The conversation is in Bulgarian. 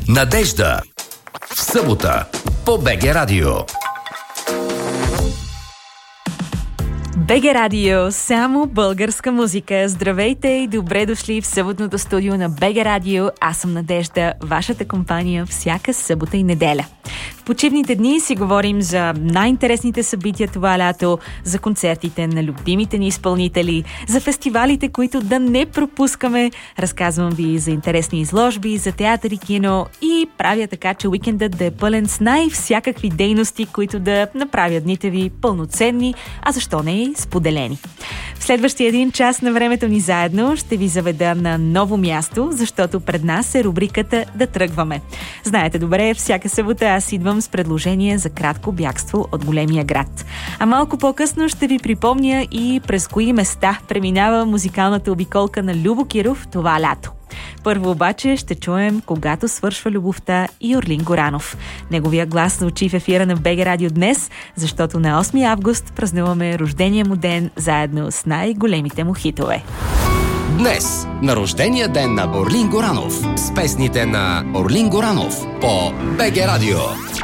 Надежда. В събота по БГ Радио. БГ Радио, само българска музика. Здравейте и добре дошли в съботното студио на БГ Радио. Аз съм Надежда, вашата компания всяка събота и неделя. В почивните дни си говорим за най-интересните събития това лято, за концертите на любимите ни изпълнители, за фестивалите, които да не пропускаме. Разказвам ви за интересни изложби, за театър и кино и правя така, че уикендът да е пълен с най-всякакви дейности, които да направят дните ви пълноценни, а защо не и споделени. В следващия един час на времето ни заедно ще ви заведа на ново място, защото пред нас е рубриката "Да тръгваме". Знаете добре, всяка събота аз идвам с предложение за кратко бягство от големия град. А малко по-късно ще ви припомня и през кои места преминава музикалната обиколка на Любо Киров това лято. Първо обаче ще чуем "Когато свършва любовта" и Орлин Горанов. Неговия глас звучи в ефира на БГ Радио днес, защото на 8 август празнуваме рождения му ден заедно с най-големите му хитове. Днес на рождения ден на Орлин Горанов с песните на Орлин Горанов по БГ Радио.